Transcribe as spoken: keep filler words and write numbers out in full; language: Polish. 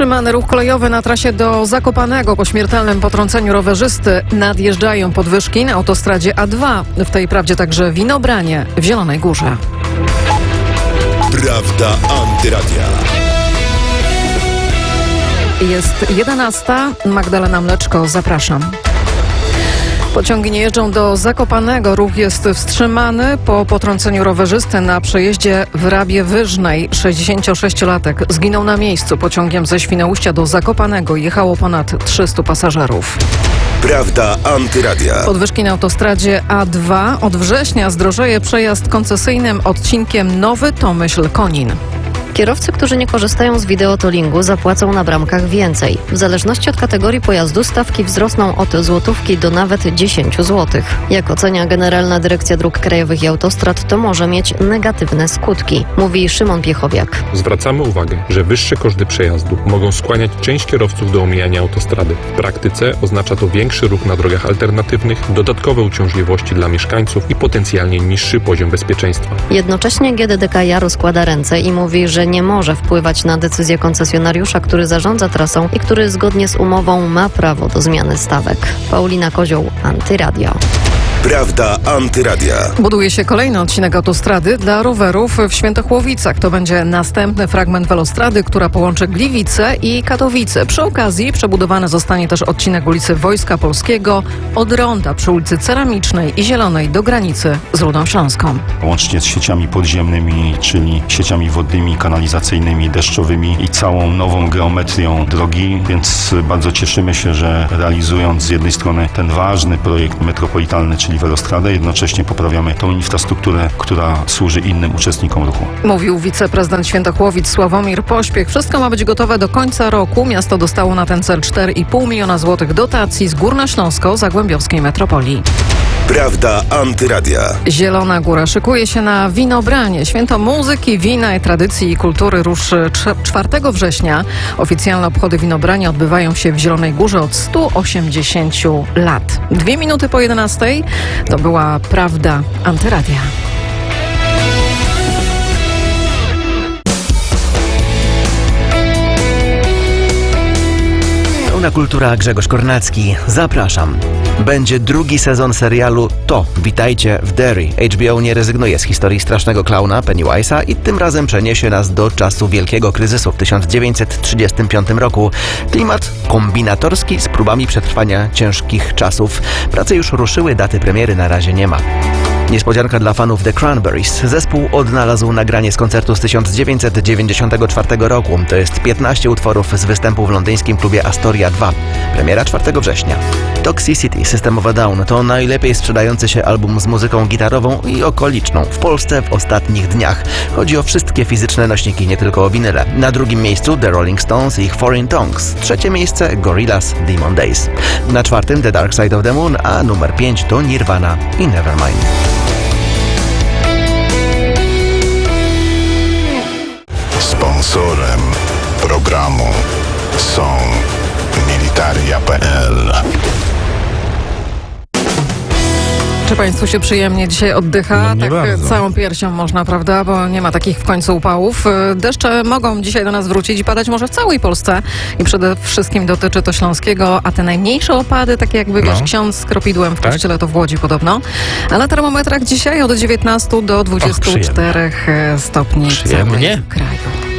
Wstrzymany ruch kolejowy na trasie do Zakopanego po śmiertelnym potrąceniu rowerzysty. Nadjeżdżają podwyżki na autostradzie A dwa. W tej prawdzie także winobranie w Zielonej Górze. Prawda Antyradia. Jest jedenasta. Magdalena Mleczko, zapraszam. Pociągi nie jeżdżą do Zakopanego. Ruch jest wstrzymany po potrąceniu rowerzysty na przejeździe w Rabie Wyżnej. sześćdziesięciosześciolatek zginął na miejscu. Pociągiem ze Świnoujścia do Zakopanego jechało ponad trzystu pasażerów. Prawda Antyradia. Podwyżki na autostradzie A dwa. Od września zdrożeje przejazd koncesyjnym odcinkiem Nowy Tomyśl-Konin. Kierowcy, którzy nie korzystają z wideotollingu, zapłacą na bramkach więcej. W zależności od kategorii pojazdu stawki wzrosną od złotówki do nawet dziesięciu złotych. Jak ocenia Generalna Dyrekcja Dróg Krajowych i Autostrad, to może mieć negatywne skutki, mówi Szymon Piechowiak. Zwracamy uwagę, że wyższe koszty przejazdu mogą skłaniać część kierowców do omijania autostrady. W praktyce oznacza to większy ruch na drogach alternatywnych, dodatkowe uciążliwości dla mieszkańców i potencjalnie niższy poziom bezpieczeństwa. Jednocześnie G D D K rozkłada ręce i mówi, że nie może wpływać na decyzję koncesjonariusza, który zarządza trasą i który zgodnie z umową ma prawo do zmiany stawek. Paulina Kozioł, Antyradio. Prawda Antyradia. Buduje się kolejny odcinek autostrady dla rowerów w Świętochłowicach. To będzie następny fragment welostrady, która połączy Gliwice i Katowice. Przy okazji przebudowany zostanie też odcinek ulicy Wojska Polskiego od ronda przy ulicy Ceramicznej i Zielonej do granicy z Rudą Śląską. Łącznie z sieciami podziemnymi, czyli sieciami wodnymi, kanalizacyjnymi, deszczowymi i całą nową geometrią drogi, więc bardzo cieszymy się, że realizując z jednej strony ten ważny projekt metropolitalny, czyli welostradę, jednocześnie poprawiamy tą infrastrukturę, która służy innym uczestnikom ruchu. Mówił wiceprezydent Świętochłowic Sławomir Pośpiech. Wszystko ma być gotowe do końca roku. Miasto dostało na ten cel cztery i pół miliona złotych dotacji z Górnośląsko-Zagłębiowskiej Metropolii. Prawda Antyradia. Zielona Góra szykuje się na winobranie. Święto muzyki, wina, tradycji i kultury ruszy czwartego września. Oficjalne obchody winobrania odbywają się w Zielonej Górze od stu osiemdziesięciu lat. Dwie minuty po jedenastej to była Prawda Antyradia. Pełna kultura, Grzegorz Kornacki. Zapraszam. Będzie drugi sezon serialu To. Witajcie w Derry. H B O nie rezygnuje z historii strasznego klauna Pennywise'a i tym razem przeniesie nas do czasu wielkiego kryzysu w tysiąc dziewięćset trzydziestym piątym roku. Klimat kombinatorski z próbami przetrwania ciężkich czasów. Prace już ruszyły, daty premiery na razie nie ma. Niespodzianka dla fanów The Cranberries. Zespół odnalazł nagranie z koncertu z tysiąc dziewięćset dziewięćdziesiątego czwartego roku. To jest piętnaście utworów z występu w londyńskim klubie Astoria dwa. Premiera czwartego września. Toxicity, System of a Down to najlepiej sprzedający się album z muzyką gitarową i okoliczną w Polsce w ostatnich dniach. Chodzi o wszystkie fizyczne nośniki, nie tylko o winyle. Na drugim miejscu The Rolling Stones i ich Foreign Tongues. Trzecie miejsce Gorillaz, Demon Days. Na czwartym The Dark Side of the Moon, a numer pięć to Nirvana i Nevermind. Sponsorem programu są Militaria kropka p l. Czy Państwu się przyjemnie dzisiaj oddycha? No, tak bardzo. Całą piersią można, prawda? Bo nie ma takich w końcu upałów. Deszcze mogą dzisiaj do nas wrócić i padać może w całej Polsce. I przede wszystkim dotyczy to Śląskiego, a te najmniejsze opady, takie jakby, wiesz, No. ksiądz z kropidłem w Tak? kościele, to w Łodzi podobno. A na termometrach dzisiaj od dziewiętnastu do dwudziestu czterech stopni w Przyjemnie. całym kraju.